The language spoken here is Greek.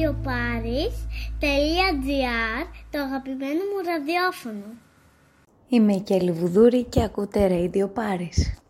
radioparis.gr, το αγαπημένο μου ραδιόφωνο. Είμαι η Κέλλη Βουδούρη και ακούτε Radio Paris.